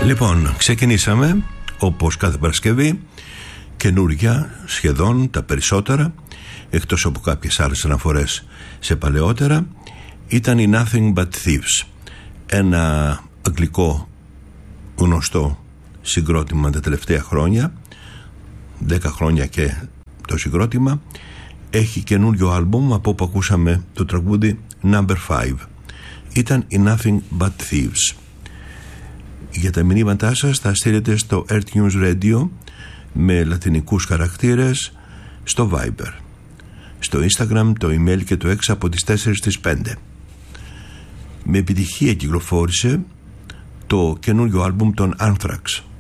Λοιπόν, ξεκινήσαμε όπως κάθε Παρασκευή, καινούρια σχεδόν τα περισσότερα, εκτός από κάποιες άλλες αναφορές σε παλαιότερα. Ήταν η Nothing But Thieves, ένα αγγλικό γνωστό συγκρότημα τα τελευταία χρόνια, 10 χρόνια και το συγκρότημα. Έχει καινούριο άλμπουμ, από όπου ακούσαμε το τραγούδι Number 5. Ήταν η Nothing But Thieves. Για τα μηνύματά σας θα στείλετε στο Earth News Radio με λατινικούς χαρακτήρες στο Viber, στο Instagram, το email και το X από τις 4 στις 5. Με επιτυχία κυκλοφόρησε το καινούριο άλμπουμ των Anthrax.